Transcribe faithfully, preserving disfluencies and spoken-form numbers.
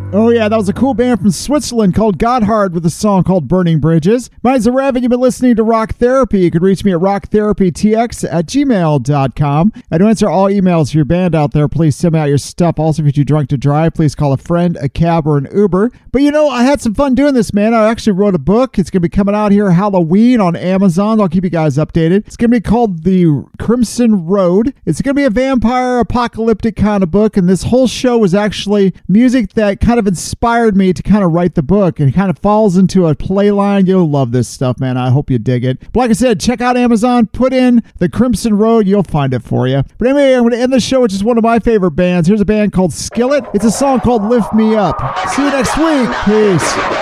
Oh yeah, that was a cool band from Switzerland called Gotthard with a song called Burning Bridges. Mine's a Rev, and you've been listening to Rock Therapy. You can reach me at rock therapy t x at gmail dot com. I do answer all emails for your band out there. Please send me out your stuff. Also, if you're too drunk to drive, please call a friend, a cab, or an Uber. But you know, I had some fun doing this, man. I actually wrote a book. It's going to be coming out here Halloween on Amazon. I'll keep you guys updated. It's going to be called The Crimson Road. It's going to be a vampire apocalyptic kind of book, and this whole show was actually music that kind of inspired me to kind of write the book, and it kind of falls into a play line. You'll love this stuff, man. I hope you dig it. But like I said, check out Amazon, put in The Crimson Road, you'll find it for you. But anyway, I'm going to end the show with just one of my favorite bands. Here's a band called Skillet. It's a song called Lift Me Up. See you next week. Peace.